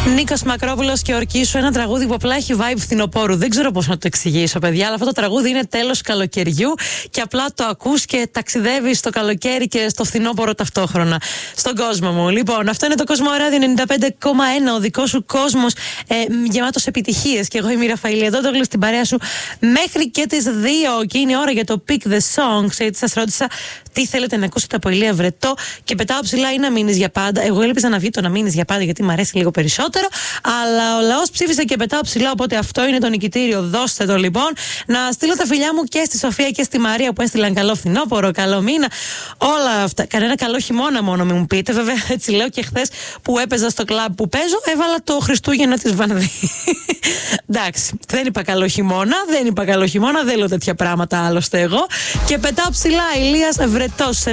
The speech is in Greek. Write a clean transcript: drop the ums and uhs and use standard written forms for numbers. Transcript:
Νίκος Μακρόπουλος και Ορκίσου, ένα τραγούδι που απλά έχει vibe φθινοπόρου. Δεν ξέρω πώς να το εξηγήσω, παιδιά, αλλά αυτό το τραγούδι είναι τέλος καλοκαιριού και απλά το ακούς και ταξιδεύεις στο καλοκαίρι και στο φθινόπωρο ταυτόχρονα. Στον κόσμο μου. Λοιπόν, αυτό είναι το Κοσμοράδιο 95,1, ο δικός σου κόσμος γεμάτος επιτυχίες. Και εγώ είμαι η Ραφαήλ, εδώ το γλυ στην παρέα σου μέχρι και τις 2. Και είναι η ώρα για το Pick the Song. Γιατί σας ρώτησα τι θέλετε να ακούσετε από Ηλία Βρετό και πετάω ψηλά ή να μείνεις για πάντα. Εγώ έλπιζα να βγει το να μείνεις για πάντα γιατί μου αρέσει λίγο περισσότερο. Αλλά ο λαός ψήφισε και πετάω ψηλά. Οπότε αυτό είναι το νικητήριο. Δώστε το λοιπόν. Να στείλω τα φιλιά μου και στη Σοφία και στη Μαρία που έστειλαν καλό φθινόπωρο, καλό μήνα. Όλα αυτά. Κανένα καλό χειμώνα μόνο μην μου πείτε. Βέβαια, έτσι λέω και χθες που έπαιζα στο κλαμπ που παίζω, έβαλα το Χριστούγεννα της Βανδύ. Εντάξει, δεν είπα καλό χειμώνα, δεν λέω τέτοια πράγματα άλλωστε εγώ. Και πετάω ψηλά Ηλίας Βρετός.